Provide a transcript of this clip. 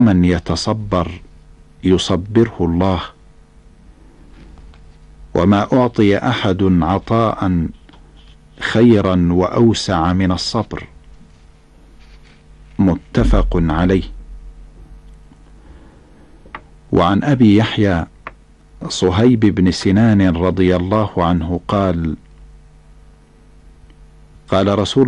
من يتصبر يصبره الله، وما أعطي أحد عطاء خيرا وأوسع من الصبر. متفق عليه. وعن أبي يحيى صهيب بن سنان رضي الله عنه قال: قال رسول